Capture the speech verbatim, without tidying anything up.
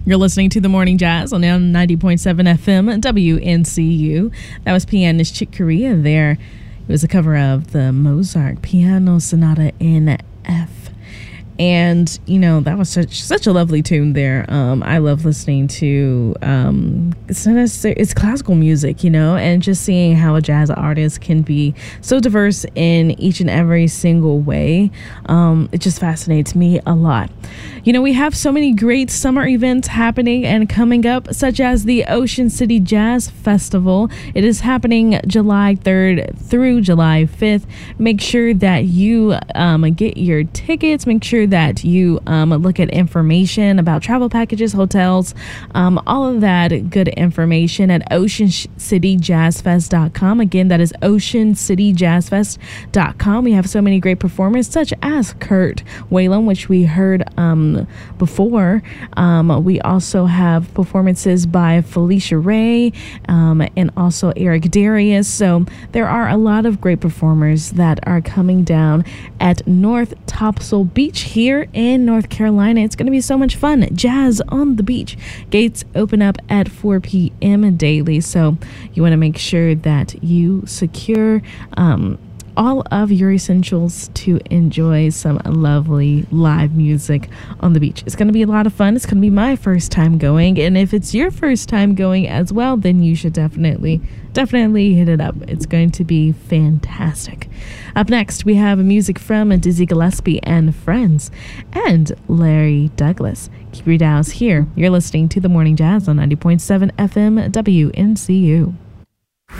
You're listening to The Morning Jazz on ninety point seven F M W N C U. That was pianist Chick Corea there. It was a cover of the Mozart Piano Sonata in F. And, you know, that was such such a lovely tune there. Um, I love listening to, um, it's not necessarily, it's classical music, you know, and just seeing how a jazz artist can be so diverse in each and every single way. Um, it just fascinates me a lot. You know, we have so many great summer events happening and coming up, such as the Ocean City Jazz Festival. It is happening July third through July fifth. Make sure that you um, get your tickets. Make sure that you um, look at information about travel packages, hotels, um, all of that good information at ocean city jazz fest dot com. Again, that is ocean city jazz fest dot com. We have so many great performers such as Kurt Whalum, which we heard um, before. Um, we also have performances by Felicia Ray um, and also Eric Darius. So there are a lot of great performers that are coming down at North Topsail Beach here in North Carolina. It's going to be so much fun. Jazz on the beach. Gates open up at four p.m. daily, so you want to make sure that you secure um, all of your essentials to enjoy some lovely live music on the beach. It's going to be a lot of fun. It's going to be my first time going, and if it's your first time going as well, then you should definitely definitely hit it up. It's going to be fantastic. Up next, we have music from Dizzy Gillespie and Friends and Larry Douglas. Keep your dials here. You're listening to The Morning Jazz on ninety point seven F M W N C U.